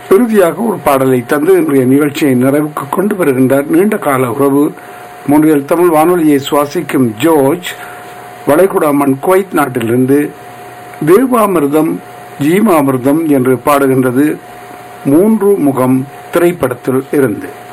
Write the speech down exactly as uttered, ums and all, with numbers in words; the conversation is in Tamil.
இறுதியாக ஒரு பாடலை தந்து இன்றைய நிகழ்ச்சியை நிறைவுக்கு கொண்டு வருகின்றார். நீண்ட கால உறவு மூன்றில் தமிழ் வானொலியை சுவாசிக்கும் ஜோர்ஜ் வளைகுடாமன் குவைத் நாட்டிலிருந்து தேவாமிர்தம் ஜீவாமிர்தம் என்று பாடுகின்றது மூன்று முகம் திரைப்படத்தில் இருந்து.